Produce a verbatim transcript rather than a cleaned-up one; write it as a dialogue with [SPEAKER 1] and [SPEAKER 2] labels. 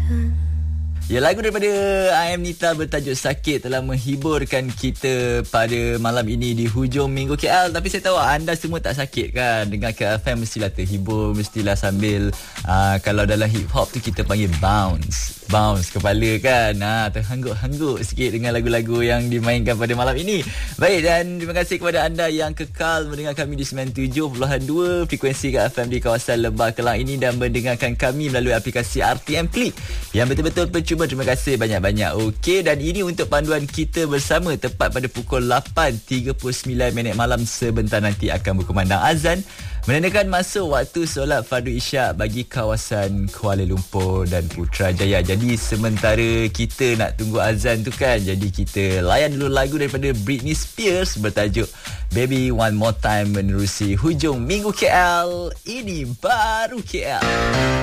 [SPEAKER 1] Ya, lagu daripada I Am Nita bertajuk Sakit telah menghiburkan kita pada malam ini di hujung minggu K L. Tapi saya tahu anda semua tak sakit kan? Dengar K L F M mestilah terhibur, mestilah sambil uh, kalau dalam hip hop tu kita panggil bounce. Bounce kepala kan, ha, terhangguk-hangguk sikit dengan lagu-lagu yang dimainkan pada malam ini. Baik, dan terima kasih kepada anda yang kekal mendengar kami di sembilan puluh tujuh perpuluhan dua frekuensi K L F M di kawasan Lebah Kelang ini dan mendengarkan kami melalui aplikasi R T M Click yang betul-betul percuma. Terima kasih banyak-banyak. Okey, dan ini untuk panduan kita bersama tepat pada pukul lapan tiga puluh sembilan minit malam. Sebentar nanti akan berkumandang azan menandakan masa waktu solat fardu isyak bagi kawasan Kuala Lumpur dan Putrajaya. Jadi sementara kita nak tunggu azan tu kan, jadi kita layan dulu lagu daripada Britney Spears bertajuk Baby One More Time menerusi hujung minggu K L. Ini baru K L.